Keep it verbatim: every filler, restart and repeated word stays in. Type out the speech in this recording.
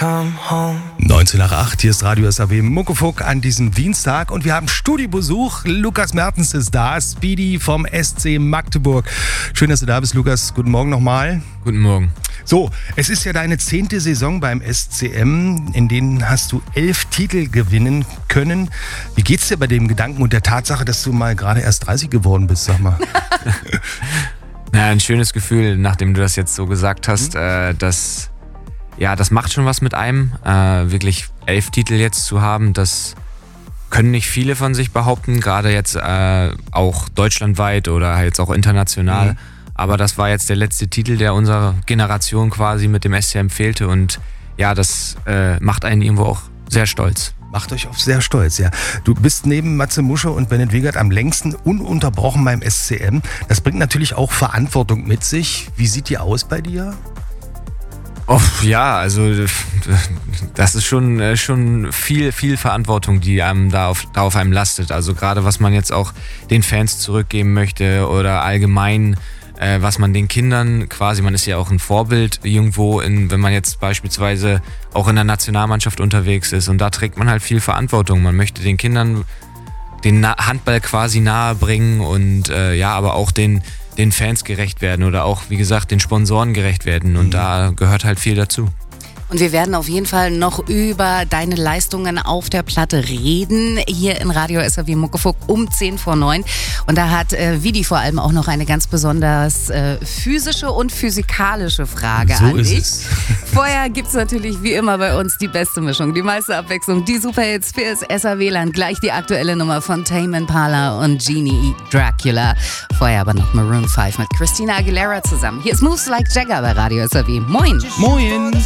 neunzehn nach acht, hier ist Radio S A W Muckefuck an diesem Dienstag und wir haben Studiobesuch. Lukas Mertens ist da, Speedy vom S C Magdeburg. Schön, dass du da bist, Lukas. Guten Morgen nochmal. Guten Morgen. So, es ist ja deine zehnte Saison beim S C M, in denen hast du elf Titel gewinnen können. Wie geht's dir bei dem Gedanken und der Tatsache, dass du mal gerade erst dreißig geworden bist, sag mal? Ja, ein schönes Gefühl, nachdem du das jetzt so gesagt hast, mhm. äh, dass ja, das macht schon was mit einem, äh, wirklich elf Titel jetzt zu haben, das können nicht viele von sich behaupten, gerade jetzt äh, auch deutschlandweit oder jetzt auch international. Mhm. Aber das war jetzt der letzte Titel, der unserer Generation quasi mit dem S C M fehlte und ja, das äh, macht einen irgendwo auch sehr stolz. Macht euch auch sehr stolz, ja. Du bist neben Matze Musche und Bennett Wiegert am längsten ununterbrochen beim S C M. Das bringt natürlich auch Verantwortung mit sich. Wie sieht die aus bei dir? Oh, ja, also das ist schon, schon viel, viel Verantwortung, die einem da auf, da auf einem lastet. Also gerade was man jetzt auch den Fans zurückgeben möchte oder allgemein, äh, was man den Kindern quasi, man ist ja auch ein Vorbild irgendwo, in, wenn man jetzt beispielsweise auch in der Nationalmannschaft unterwegs ist und da trägt man halt viel Verantwortung. Man möchte den Kindern den Na- Handball quasi nahe bringen und äh, ja, aber auch den den Fans gerecht werden oder auch, wie gesagt, den Sponsoren gerecht werden und mhm. da gehört halt viel dazu. Und wir werden auf jeden Fall noch über deine Leistungen auf der Platte reden, hier in Radio S A W Muckefuck um zehn vor neun. Und da hat äh, Vidi vor allem auch noch eine ganz besonders äh, physische und physikalische Frage so an ist dich. Es. Vorher gibt es natürlich wie immer bei uns die beste Mischung, die meiste Abwechslung, die Superhits fürs S A W-Land. Gleich die aktuelle Nummer von Tame Impala und Genie Dracula. Vorher aber noch Maroon fünf mit Christina Aguilera zusammen. Hier ist Moves Like Jagger bei Radio S A W. Moin! Moin!